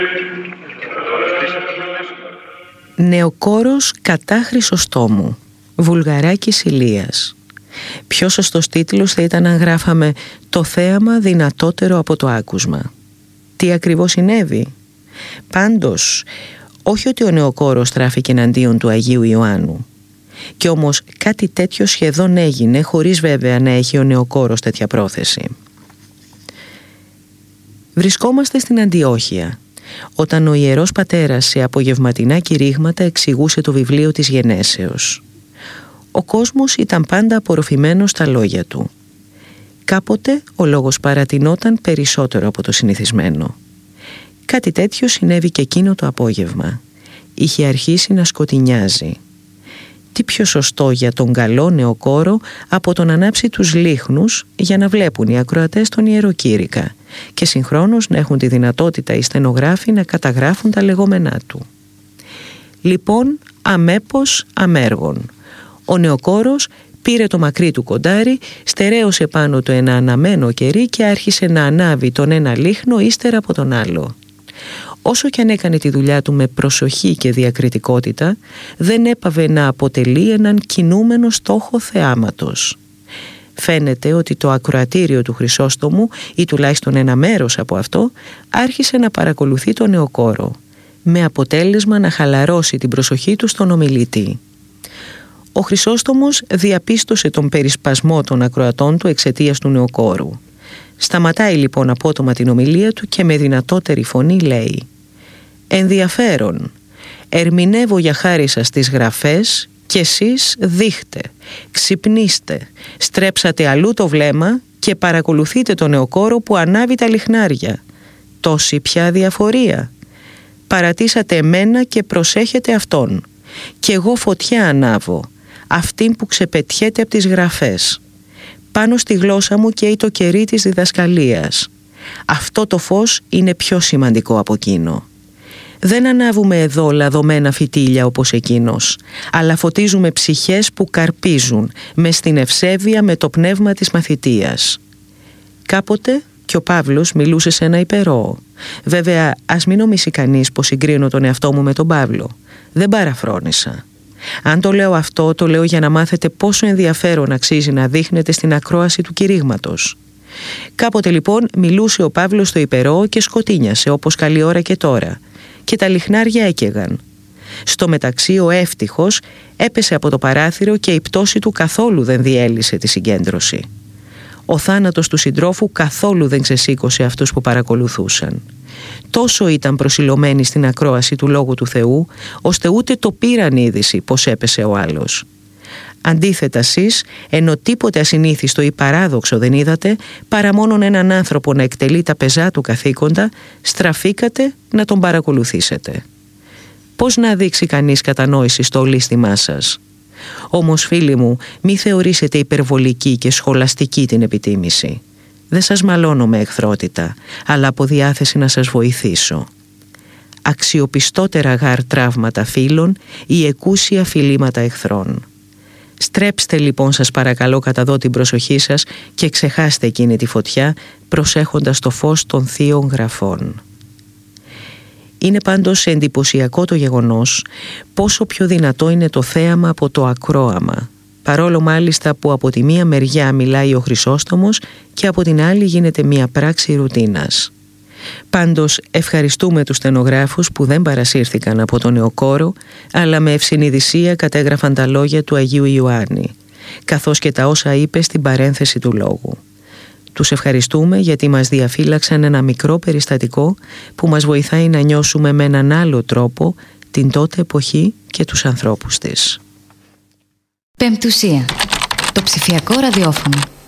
Νεοκόρος κατά Χρυσοστόμου, Βουλγαράκης Ηλίας. Πιο σωστός τίτλος θα ήταν αν γράφαμε «Το θέαμα δυνατότερο από το άκουσμα». Τι ακριβώς συνέβη? Πάντως, όχι ότι ο νεοκόρος στράφηκε εναντίον του Αγίου Ιωάννου. Κι όμως κάτι τέτοιο σχεδόν έγινε, χωρίς βέβαια να έχει ο νεοκόρος τέτοια πρόθεση. Βρισκόμαστε στην Αντιόχεια, όταν ο Ιερός Πατέρας σε απογευματινά κηρύγματα εξηγούσε το βιβλίο της Γενέσεως. Ο κόσμος ήταν πάντα απορροφημένος στα λόγια του. Κάποτε ο λόγος παρατηνόταν περισσότερο από το συνηθισμένο. Κάτι τέτοιο συνέβη και εκείνο το απόγευμα. Είχε αρχίσει να σκοτεινιάζει. Τι πιο σωστό για τον καλό νεοκόρο από το να ανάψει τους λίχνους για να βλέπουν οι ακροατές τον ιεροκήρυκα και συγχρόνως να έχουν τη δυνατότητα οι στενογράφοι να καταγράφουν τα λεγόμενά του. Λοιπόν, αμέπως αμέργων. Ο νεοκόρος πήρε το μακρύ του κοντάρι, στερέωσε πάνω του ένα αναμένο κερί και άρχισε να ανάβει τον ένα λίχνο ύστερα από τον άλλο. Όσο κι αν έκανε τη δουλειά του με προσοχή και διακριτικότητα, δεν έπαβε να αποτελεί έναν κινούμενο στόχο θεάματος. Φαίνεται ότι το ακροατήριο του Χρυσόστομου, ή τουλάχιστον ένα μέρος από αυτό, άρχισε να παρακολουθεί τον νεοκόρο, με αποτέλεσμα να χαλαρώσει την προσοχή του στον ομιλητή. Ο Χρυσόστομος διαπίστωσε τον περισπασμό των ακροατών του εξαιτίας του νεοκόρου. Σταματάει λοιπόν απότομα την ομιλία του και με δυνατότερη φωνή λέει: «Ενδιαφέρον, ερμηνεύω για χάρη σας τις γραφές και εσείς δείχτε, ξυπνήστε, στρέψατε αλλού το βλέμμα και παρακολουθείτε τον νεοκόρο που ανάβει τα λιχνάρια. Τόση πια διαφορία. Παρατήσατε εμένα και προσέχετε αυτόν. Κι εγώ φωτιά ανάβω, αυτήν που ξεπετιέται από τις γραφές. Πάνω στη γλώσσα μου καίει το κερί της διδασκαλίας. Αυτό το φως είναι πιο σημαντικό από εκείνο. Δεν ανάβουμε εδώ λαδωμένα φυτίλια όπως εκείνος, αλλά φωτίζουμε ψυχές που καρπίζουν μες στην ευσέβεια με το πνεύμα της μαθητείας». Κάποτε και ο Παύλος μιλούσε σε ένα υπερόο. Βέβαια, ας μην νομίσει κανείς πως συγκρίνω τον εαυτό μου με τον Παύλο. Δεν παραφρόνησα. Αν το λέω αυτό, το λέω για να μάθετε πόσο ενδιαφέρον αξίζει να δείχνετε στην ακρόαση του κηρύγματος. Κάποτε λοιπόν μιλούσε ο Παύλος στο υπερόο και σκοτίνιασε όπως καλή ώρα και τώρα, και τα λιχνάρια έκαιγαν. Στο μεταξύ ο εύτυχος έπεσε από το παράθυρο και η πτώση του καθόλου δεν διέλυσε τη συγκέντρωση. Ο θάνατος του συντρόφου καθόλου δεν ξεσήκωσε αυτούς που παρακολουθούσαν. Τόσο ήταν προσιλωμένοι στην ακρόαση του Λόγου του Θεού, ώστε ούτε το πήραν είδηση πως έπεσε ο άλλος. Αντίθετα εσείς, ενώ τίποτε ασυνήθιστο ή παράδοξο δεν είδατε, παρά μόνον έναν άνθρωπο να εκτελεί τα πεζά του καθήκοντα, στραφήκατε να τον παρακολουθήσετε. Πώς να δείξει κανείς κατανόηση στο ολίσθημά σας? Όμως φίλοι μου, μη θεωρήσετε υπερβολική και σχολαστική την επιτίμηση. Δεν σας μαλώνω με εχθρότητα, αλλά από διάθεση να σας βοηθήσω. Αξιοπιστότερα γάρ τραύματα φίλων ή εκούσια φιλήματα εχθρών. Στρέψτε λοιπόν σας παρακαλώ κατά δω την προσοχή σας και ξεχάστε εκείνη τη φωτιά, προσέχοντας το φως των θείων γραφών. Είναι πάντως εντυπωσιακό το γεγονός πόσο πιο δυνατό είναι το θέαμα από το ακρόαμα, παρόλο μάλιστα που από τη μία μεριά μιλάει ο Χρυσόστομος και από την άλλη γίνεται μία πράξη ρουτίνας. Πάντως ευχαριστούμε τους στενογράφους που δεν παρασύρθηκαν από τον νεοκόρο, αλλά με ευσυνειδησία κατέγραφαν τα λόγια του Αγίου Ιωάννη, καθώς και τα όσα είπε στην παρένθεση του λόγου. Τους ευχαριστούμε γιατί μας διαφύλαξαν ένα μικρό περιστατικό που μας βοηθάει να νιώσουμε με έναν άλλο τρόπο την τότε εποχή και τους ανθρώπους της. Πεμπτουσία. Το ψηφιακό ραδιόφωνο.